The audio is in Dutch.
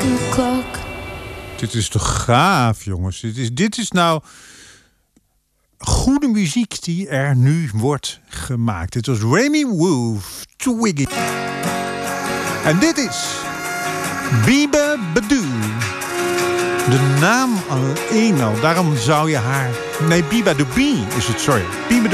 clock. Dit is toch gaaf, jongens. Dit is nou goede muziek die er nu wordt gemaakt. Dit was Remy Wolf, Twiggy. En dit is Biba Badu. De naam alleen al, daarom zou je haar... Nee, Biba de Bee is het, sorry. Biba de